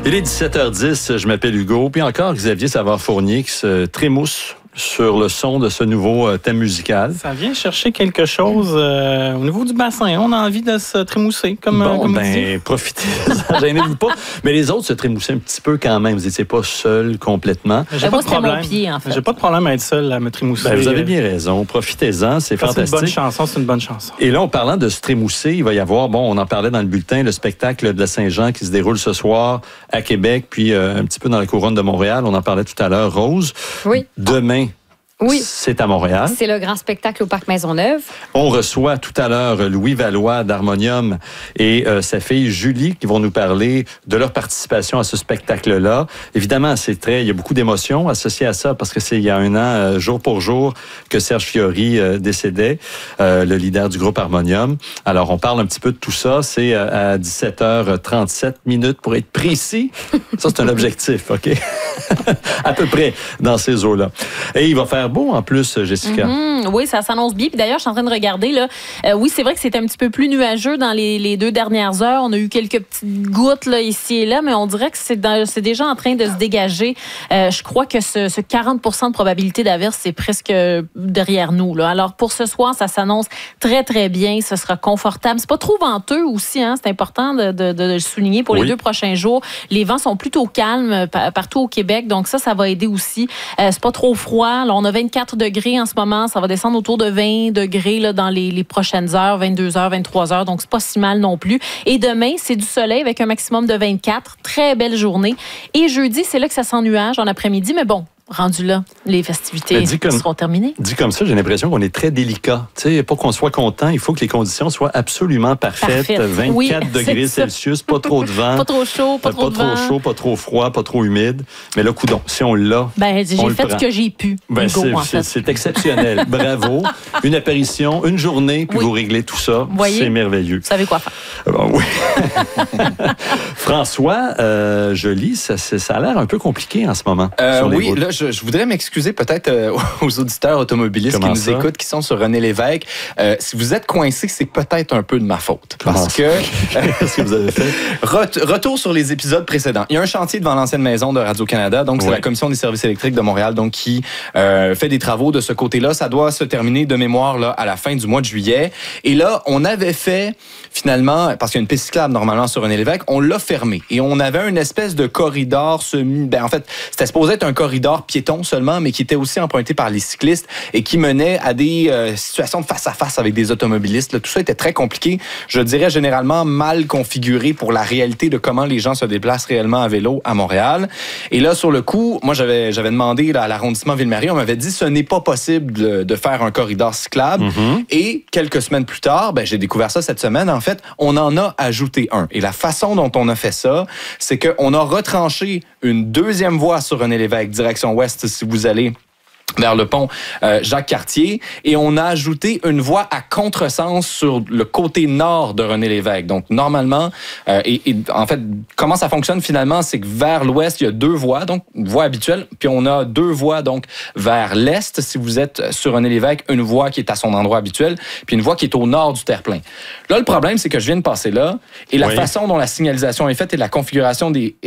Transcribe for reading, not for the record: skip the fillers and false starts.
Il est 17h10, je m'appelle Hugo. Puis encore Xavier Savard-Fournier qui se trémousse sur le son de ce nouveau thème musical. Ça vient chercher quelque chose au niveau du bassin. On a envie de se trémousser, comme profitez-en, gênez-vous pas. Mais les autres se trémoussaient un petit peu quand même. Vous n'étiez pas seul complètement. J'ai pas de problème. Mon pied, en fait. J'ai pas de problème à être seul à me trémousser. Vous avez bien raison. Profitez-en, c'est fantastique. C'est une bonne chanson. Et là, en parlant de se trémousser, il va y avoir, on en parlait dans le bulletin, le spectacle de la Saint-Jean qui se déroule ce soir à Québec, puis un petit peu dans la couronne de Montréal. On en parlait tout à l'heure. Rose, oui. Demain, oui. C'est à Montréal. C'est le grand spectacle au Parc Maisonneuve. On reçoit tout à l'heure Louis Valois d'Harmonium et sa fille Julie qui vont nous parler de leur participation à ce spectacle-là. Évidemment, il y a beaucoup d'émotions associées à ça parce que c'est il y a un an, jour pour jour, que Serge Fiori décédait, le leader du groupe Harmonium. Alors, on parle un petit peu de tout ça. C'est à 17h37 pour être précis. Ça, c'est un objectif, OK? À peu près dans ces eaux-là. Et il va faire beau en plus, Jessica. Oui, ça s'annonce bien. Puis d'ailleurs, je suis en train de regarder. Là. Oui, c'est vrai que c'était un petit peu plus nuageux dans les 2 dernières heures. On a eu quelques petites gouttes là, ici et là, mais on dirait que c'est déjà en train de se dégager. Je crois que ce 40% de probabilité d'averse, c'est presque derrière nous. Là. Alors, pour ce soir, ça s'annonce très, très bien. Ce sera confortable. C'est pas trop venteux aussi. Hein? C'est important de le souligner pour les 2 prochains jours. Les vents sont plutôt calmes partout au Québec. Donc ça va aider aussi. C'est pas trop froid. Là, on a 24 degrés en ce moment. Ça va descendre autour de 20 degrés là, dans les prochaines heures, 22 heures, 23 heures. Donc, c'est pas si mal non plus. Et demain, c'est du soleil avec un maximum de 24. Très belle journée. Et jeudi, c'est là que ça s'ennuage en après-midi. Mais bon, rendu là, les festivités seront terminées. Dit comme ça, j'ai l'impression qu'on est très délicat. Tu sais, pour qu'on soit content, il faut que les conditions soient absolument parfaites. 24 degrés Celsius, pas trop de vent. Pas trop chaud, pas trop de vent. Pas trop chaud, pas trop froid, pas trop humide. Mais là, coudonc, si on l'a, j'ai fait ce que j'ai pu. C'est exceptionnel. Bravo. Une apparition, une journée, puis vous réglez tout ça. C'est merveilleux. Vous savez quoi faire. Oui. François, Joly, ça a l'air un peu compliqué en ce moment. Sur les routes. Là, je voudrais m'excuser peut-être aux auditeurs automobilistes qui nous écoutent, qui sont sur René Lévesque. Si vous êtes coincés, c'est peut-être un peu de ma faute. Qu'est-ce que vous avez fait? Retour sur les épisodes précédents. Il y a un chantier devant l'ancienne maison de Radio-Canada. Donc, c'est la Commission des services électriques de Montréal donc, qui fait des travaux de ce côté-là. Ça doit se terminer de mémoire là, à la fin du mois de juillet. Et là, on avait fait, finalement, parce qu'il y a une piste cyclable normalement sur René Lévesque, on l'a fermé. Et on avait une espèce de corridor en fait, c'était supposé être un corridor piéton seulement, mais qui était aussi emprunté par les cyclistes et qui menait à des situations de face-à-face avec des automobilistes. Là, tout ça était très compliqué. Je dirais généralement mal configuré pour la réalité de comment les gens se déplacent réellement à vélo à Montréal. Et là, sur le coup, moi, j'avais demandé là, à l'arrondissement Ville-Marie, on m'avait dit ce n'est pas possible de faire un corridor cyclable. Et quelques semaines plus tard, j'ai découvert ça cette semaine, en fait, on en a ajouté un. Et la façon dont on a fait ça, c'est qu'on a retranché une 2e voie sur René Lévesque, direction ouest, si vous allez vers le pont Jacques-Cartier, et on a ajouté une voie à contresens sur le côté nord de René Lévesque. Donc, normalement, en fait, comment ça fonctionne finalement, c'est que vers l'ouest, il y a 2 voies, donc une voie habituelle, puis on a 2 voies donc vers l'est, si vous êtes sur René Lévesque, une voie qui est à son endroit habituel, puis une voie qui est au nord du terre-plein. Là, le problème, c'est que je viens de passer là, et la façon dont la signalisation est faite et la configuration